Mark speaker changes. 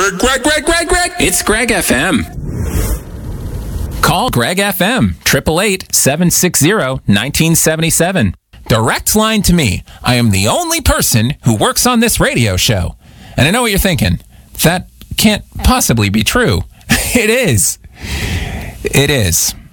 Speaker 1: Greg. It's Greg FM. Call Greg FM, 888-760-1977. Direct line to me. I am the only person who works on this radio show. And I know what you're thinking. That can't possibly be true. It is. It is.